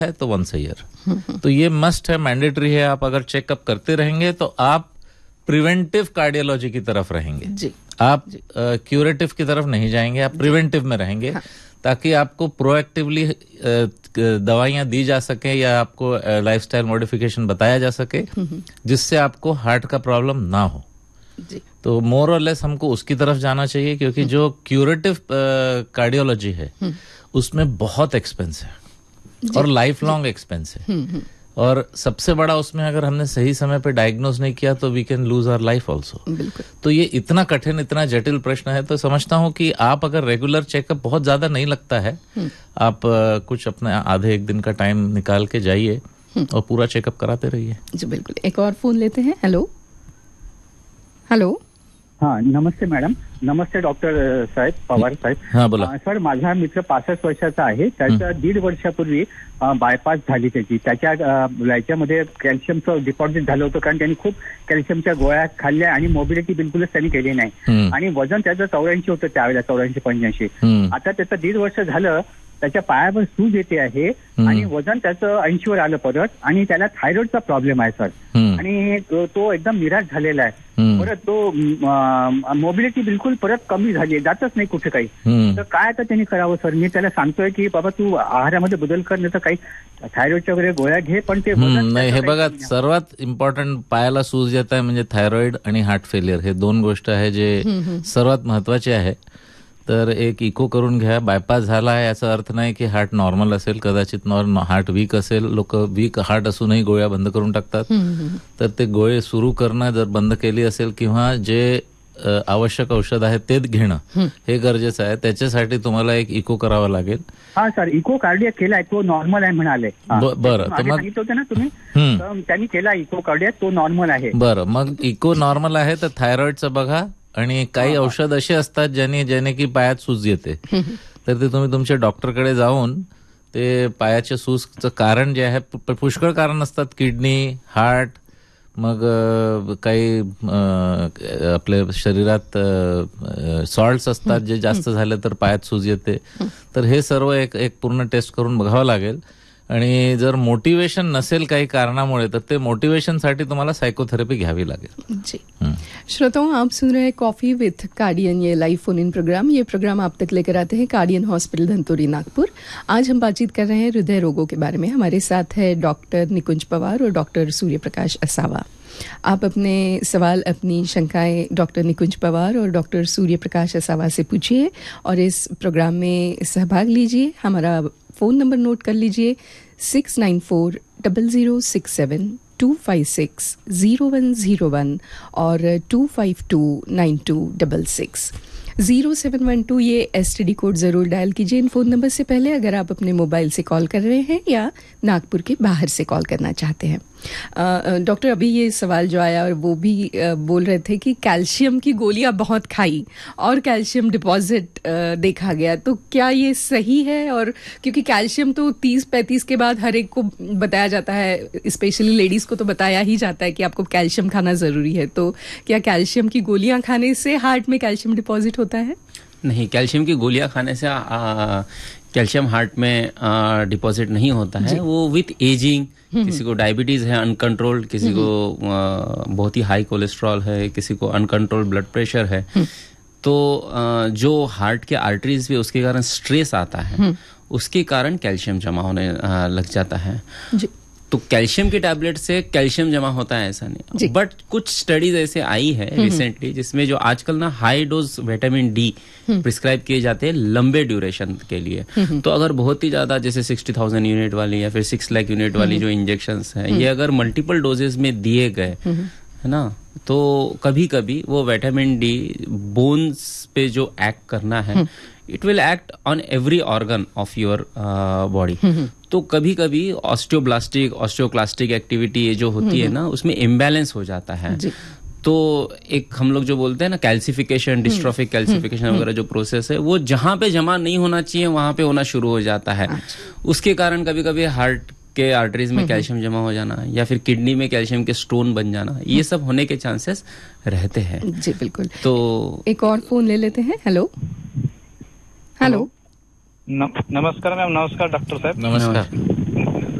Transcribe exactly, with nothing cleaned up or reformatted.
है तो once year. तो ये मस्ट है, मैंडेटरी है। आप अगर चेकअप करते रहेंगे तो आप प्रिवेंटिव कार्डियोलॉजी की तरफ रहेंगे जी। आप क्यूरेटिव uh, की तरफ नहीं जाएंगे, आप प्रिवेंटिव में रहेंगे। हाँ। ताकि आपको प्रोएक्टिवली दवाइयां दी जा सके या आपको लाइफस्टाइल मॉडिफिकेशन बताया जा सके जिससे आपको हार्ट का प्रॉब्लम ना हो जी। तो मोर और लेस हमको उसकी तरफ जाना चाहिए, क्योंकि जो क्यूरेटिव कार्डियोलॉजी है उसमें बहुत एक्सपेंस है और लाइफ लॉन्ग एक्सपेंस है। और सबसे बड़ा उसमें अगर हमने सही समय पे डायग्नोज नहीं किया तो we can lose our life also. तो ये इतना कठिन, इतना जटिल प्रश्न है। तो समझता हूँ कि आप अगर रेगुलर चेकअप, बहुत ज्यादा नहीं लगता है, आप आ, कुछ अपने आधे एक दिन का टाइम निकाल के जाइए और पूरा चेकअप कराते रहिए जी। बिल्कुल। एक और फोन लेते हैं। हेलो हेलो हाँ, नमस्ते मॅडम. नमस्ते डॉक्टर साहेब, पवार साहेब. हा बोला. सर, माझा मित्र पासष्ट वर्षाचा आहे. त्याचं दीड वर्षापूर्वी बायपास झाली त्याची. त्याच्या याच्यामध्ये कॅल्शियमचं डिपॉझिट झालं होतं, कारण त्यांनी खूप कॅल्शियमच्या गोळ्या खाल्ल्या आणि मोबिलिटी बिलकुलच त्यांनी केली नाही. आणि वजन त्याचं चौऱ्याऐंशी होतं त्यावेळेला, चौऱ्याऐंशी पंच्याऐंशी. आता त्याचं दीड वर्ष झालं, त्याच्या पायावर सूज येते आहे आणि वजन त्याचं ऐंशीवर आलं परत. आणि त्याला थायरॉइडचा प्रॉब्लेम आहे सर. आणि तो एकदम निराश झालेला आहे. परत तो मोबिलिटी बिलकुल परत कमी झाली, जातच नाही कुठे काही. तर काय आता त्यांनी करावं सर? मी त्याला सांगतोय की बाबा तू आहारामध्ये बदल कर, नाही तर काही थायरॉइडच्या वगैरे गोळ्या घे, पण ते नाही. हे बघा, सर्वात इम्पॉर्टंट पायाला सूज येत आहे म्हणजे थायरॉइड आणि हार्ट फेलियर, हे दोन गोष्ट आहे जे सर्वात महत्वाचे आहे. तर एक इको करून घ्या. बायपास झाला आहे याचा अर्थ नाही की हार्ट नॉर्मल असेल, कदाचित हार्ट वीक असेल. लोक वीक हार्ट असूनही गोळ्या बंद करून टाकतात. तर ते गोळे सुरू करणं जर बंद केली असेल किंवा जे आवश्यक औषध आहे तेच घेणं हे गरजेचं आहे. त्याच्यासाठी तुम्हाला एक इको करावा लागेल. हा सर, इको कार्डिया केलाय, तो नॉर्मल आहे म्हणाले. बरं, तर मग सांगितलं ना तुम्ही, त्यांनी केला इको कार्डिया, तो नॉर्मल आहे. बरं, मग इको नॉर्मल आहे तर थायरॉइडचं बघा. आणि काही औषध असे असतात ज्याने ज्याने की पायात सूज येते, तर ते तुम्ही तुमच्या डॉक्टरकडे जाऊन ते पायाच्या सूजचं कारण जे आहे, पुष्कळ कारण असतात, किडनी, हार्ट, मग काही आपल्या शरीरात सॉल्ट्स असतात जे जास्त झाले तर पायात सूज येते. तर हे सर्व एक एक पूर्ण टेस्ट करून बघावं लागेल. आणि जर मोटिवेशन नसेल काही कारणामुळे तर ते मोटिवेशनसाठी तुम्हाला साइकोथेरेपी घ्यावी लागेल जी. श्रोताओं, आप सुन रहे हैं कॉफी विथ कार्डियन, ये लाइव फोन इन प्रोग्राम. ये प्रोग्राम आप तक लेकर आते हैं कार्डियन हॉस्पिटल धनतोरी नागपुर. आज हम बातचीत कर रहे हैं हृदय रोगों के बारे में. हमारे साथ है डॉक्टर निकुंज पवार और डॉक्टर सूर्य प्रकाश असावा. आप अपने सवाल, अपनी शंकाएं डॉक्टर निकुंज पवार और डॉक्टर सूर्य प्रकाश असावा से पूछिए और इस प्रोग्राम में सहभाग लीजिए. हमारा फोन नंबर नोट कर लीजिए, six nine four double zero six seven to five six zero one zero one और to five to nine to double six zero seven one two. ये एसटीडी कोड जरूर dial कीजिए इन phone number से पहले, अगर आप अपने मोबाइल से कॉल कर रहे हैं या नागपुर के बाहर से कॉल करना चाहते हैं. डॉक्टर, अभी ये सवाल जो आया और वो भी आ, बोल रहे थे कि कैल्शियम की गोलियां बहुत खाई और कैल्शियम डिपॉजिट देखा गया, तो क्या ये सही है? और क्योंकि कैल्शियम तो तीस पैंतीस के बाद हर एक को बताया जाता है, स्पेशली लेडीज को तो बताया ही जाता है कि आपको कैल्शियम खाना जरूरी है. तो क्या कैल्शियम की गोलियां खाने से हार्ट में कैल्शियम डिपॉजिट होता है? नहीं, कैल्शियम की गोलियां खाने से आ, कैल्शियम हार्ट में डिपॉजिट नहीं होता है. वो विथ एजिंग, किसी को डायबिटीज है अनकंट्रोल्ड, किसी को आ, बहुत ही हाई कोलेस्ट्रॉल है, किसी को अनकंट्रोल्ड ब्लड प्रेशर है, तो आ, जो हार्ट के आर्टरीज पे उसके कारण स्ट्रेस आता है, उसके कारण कैल्शियम जमा होने आ, लग जाता है. तो कैल्शियम की टैबलेट से कैल्शियम जमा होता है ऐसा नहीं. बट कुछ स्टडीज ऐसे आई है रिसेंटली जिसमें जो आजकल ना high dose vitamin D prescribe किए जाते हैं लंबे ड्यूरेशन के लिए. तो अगर बहुत ही ज्यादा, जैसे सिक्सटी थाउजेंड यूनिट वाली या फिर सिक्स लाख यूनिट वाली जो इंजेक्शंस हैं, ये अगर मल्टीपल डोजेज में दिए गए है ना, तो कभी कभी वो विटामिन डी बोन्स पे जो एक्ट करना है, it will act on every organ of your body. तो कभी कभी ऑस्टियोब्लास्टिक, ऑस्टियोक्लास्टिक एक्टिविटी ये जो होती है ना, उसमें इम्बैलेंस हो जाता है. तो एक हम लोग जो बोलते हैं ना कैल्सिफिकेशन, डिस्ट्रोफिक कैल्सिफिकेशन वगैरह जो प्रोसेस है, वो जहां पे जमा नहीं होना चाहिए वहां पे होना शुरू हो जाता है. उसके कारण कभी कभी हार्ट के आर्टरीज में कैल्शियम जमा हो जाना या फिर किडनी में कैल्शियम के स्टोन बन जाना, ये सब होने के चांसेस रहते हैं. जी बिल्कुल. तो एक और फोन ले लेते हैं. हेलो हेलो नमस्कार मैम. नमस्कार डॉक्टर साहब. नमस्कार.